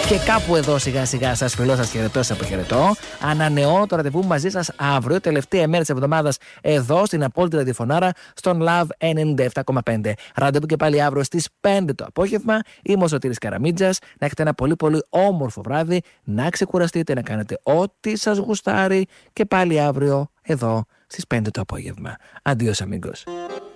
Και κάπου εδώ σιγά σιγά σας φιλώ, σας χαιρετώ, σας αποχαιρετώ. Ανανεώνω το ραντεβού μαζί σας αύριο, τελευταία μέρα της εβδομάδας, εδώ στην απόλυτη ραδιοφωνάρα, στον Love 97,5. Ραντεβού και πάλι αύριο στις 5 το απόγευμα. Είμαι ο Σωτήρης Καραμίτζας. Να έχετε ένα πολύ πολύ όμορφο βράδυ, να ξεκουραστείτε, να κάνετε ό,τι σας γουστάρει και πάλι αύριο εδώ στις 5 το απόγευμα. Αντίος αμίγκος.